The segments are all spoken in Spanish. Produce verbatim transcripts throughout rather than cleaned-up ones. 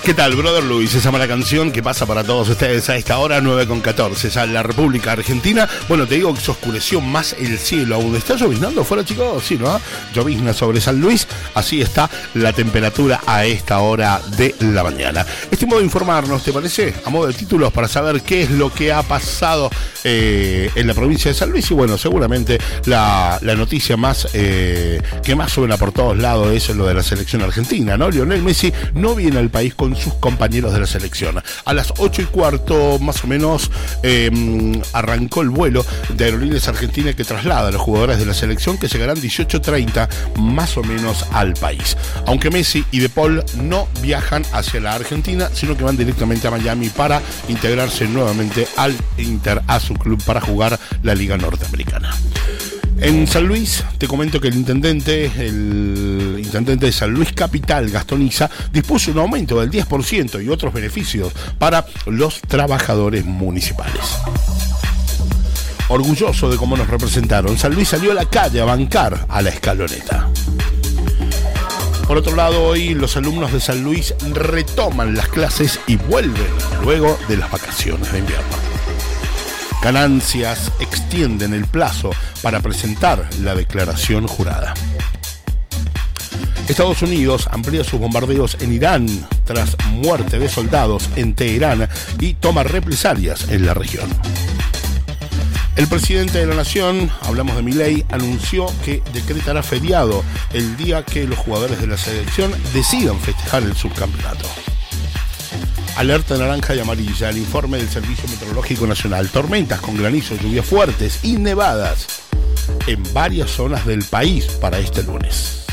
¿Qué tal, Brother Luis? Se llama la canción que pasa para todos ustedes a esta hora, nueve con catorce. Ya en la República Argentina. Bueno, te digo que se oscureció más el cielo aún. ¿Está lloviznando afuera, chicos? Sí, ¿no? Llovizna sobre San Luis. Así está la temperatura a esta hora de la mañana. Este modo de informarnos, ¿te parece? A modo de títulos para saber qué es lo que ha pasado eh, en la provincia de San Luis. Y bueno, seguramente la, la noticia más eh, que más suena por todos lados es lo de la selección argentina, ¿no? Lionel Messi no viene al país con sus compañeros de la selección. A las ocho y cuarto más o menos eh, arrancó el vuelo de Aerolíneas Argentinas que traslada a los jugadores de la selección, que llegarán dieciocho treinta más o menos al país. Aunque Messi y De Paul no viajan hacia la Argentina, sino que van directamente a Miami para integrarse nuevamente al Inter, a su club, para jugar la Liga Norteamericana. En San Luis, te comento que el intendente, el intendente de San Luis Capital, Gastón Isa, dispuso un aumento del diez por ciento y otros beneficios para los trabajadores municipales. Orgulloso de cómo nos representaron, San Luis salió a la calle a bancar a la Escaloneta. Por otro lado, hoy los alumnos de San Luis retoman las clases y vuelven luego de las vacaciones de invierno. Ganancias extienden el plazo para presentar la declaración jurada. Estados Unidos amplía sus bombardeos en Irán tras muerte de soldados en Teherán y toma represalias en la región. El presidente de la nación, hablamos de Milei, anunció que decretará feriado el día que los jugadores de la selección decidan festejar el subcampeonato. Alerta naranja y amarilla, el informe del Servicio Meteorológico Nacional. Tormentas con granizo, lluvias fuertes y nevadas en varias zonas del país para este lunes.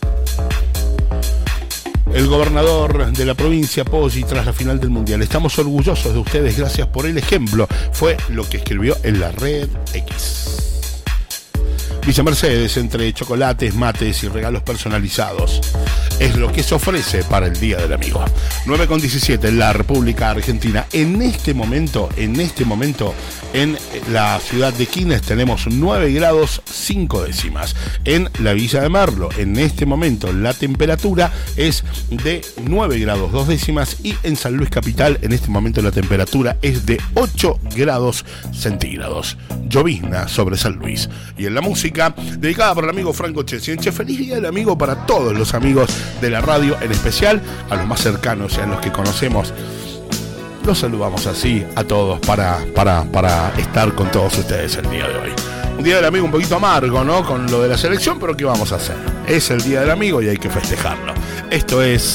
El gobernador de la provincia, Poggi, tras la final del Mundial. Estamos orgullosos de ustedes, gracias por el ejemplo. Fue lo que escribió en la red X. Villa Mercedes, entre chocolates, mates y regalos personalizados, es lo que se ofrece para el Día del Amigo. nueve con diecisiete en la República Argentina. En este momento, en este momento, en la ciudad de Quilmes tenemos nueve grados cinco décimas. En la Villa de Merlo, en este momento, la temperatura es de nueve grados dos décimas. Y en San Luis Capital, en este momento, la temperatura es de ocho grados centígrados. Llovizna sobre San Luis. Y en la música, dedicada por el amigo Franco Chesienche. Feliz Día del Amigo para todos los amigos de la radio, en especial a los más cercanos y a los que conocemos. Los saludamos así a todos para, para, para estar con todos ustedes el día de hoy. Un Día del Amigo un poquito amargo, ¿no? Con lo de la selección, pero ¿qué vamos a hacer? Es el Día del Amigo y hay que festejarlo. Esto es